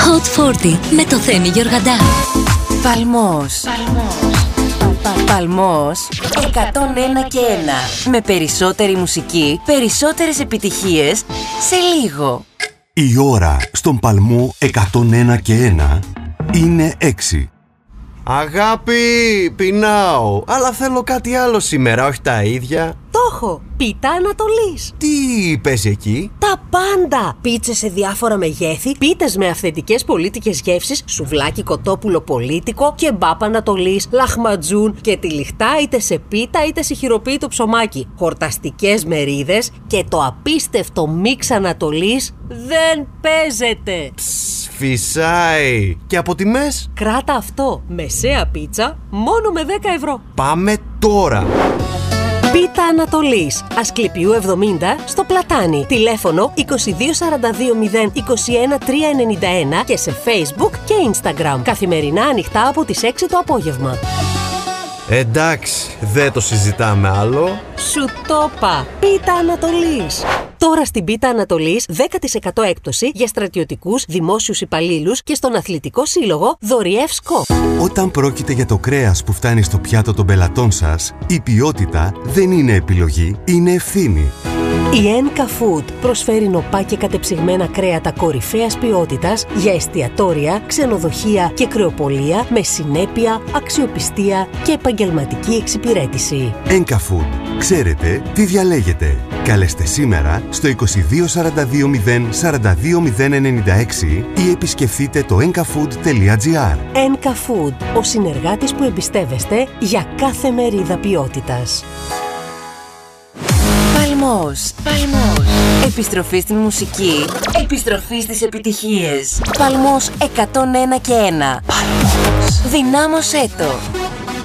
Hot 40 με το Θέμη Γεωργαντά. Παλμός. Παλμός 101 και 1. Με περισσότερη μουσική, περισσότερες επιτυχίες σε λίγο. Η ώρα στον Παλμό 101 και 1 είναι 6. Αγάπη, πεινάω, αλλά θέλω κάτι άλλο σήμερα, όχι τα ίδια. Το έχω! Πίτα Ανατολής. Τι παίζει εκεί? Τα πάντα! Πίτσες σε διάφορα μεγέθη, πίτες με αυθεντικές πολίτικες γεύσεις, σουβλάκι κοτόπουλο πολίτικο, κεμπάπ Ανατολής, λαχματζούν και τυλιχτά είτε σε πίτα είτε σε χειροποίητο ψωμάκι. Χορταστικές μερίδες και το απίστευτο μίξ Ανατολής δεν παίζεται! Φυσάει! Και από τιμές? Κράτα αυτό! Μεσαία πίτσα μόνο με 10 ευρώ. Πάμε τώρα! Πίτα Ανατολής, Ασκληπιού 70 στο Πλατάνι. Τηλέφωνο 2242 021 391 και σε Facebook και Instagram. Καθημερινά ανοιχτά από τις 6 το απόγευμα. Εντάξει, δεν το συζητάμε άλλο. Σου το είπα! Πίτα Ανατολής. Τώρα στην Πίτα Ανατολής 10% έκπτωση για στρατιωτικούς, δημόσιους υπαλλήλους και στον Αθλητικό Σύλλογο Δωριεύσκο. Όταν πρόκειται για το κρέας που φτάνει στο πιάτο των πελατών σας, η ποιότητα δεν είναι επιλογή, είναι ευθύνη. Η Enka Food προσφέρει νοπά και κατεψυγμένα κρέατα κορυφαίας ποιότητας για εστιατόρια, ξενοδοχεία και κρεοπολία με συνέπεια, αξιοπιστία και επαγγελματική εξυπηρέτηση. Enka Food. Ξέρετε τι διαλέγετε. Καλέστε σήμερα στο 2242 042 096 ή επισκεφτείτε το enkafood.gr. Enka Food, ο συνεργάτης που εμπιστεύεστε για κάθε μερίδα ποιότητας. Παλμός. Επιστροφή στην μουσική. Επιστροφή στις επιτυχίες. Παλμός 101 και 1. Παλμός. Δυνάμωσέ το.